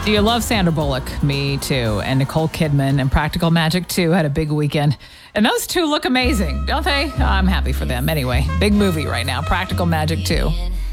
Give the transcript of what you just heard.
Do you love Sandra Bullock? Me too. And Nicole Kidman and Practical Magic 2 had a big weekend. And those two look amazing, don't they? I'm happy for them. Anyway, big movie right now, Practical Magic 2.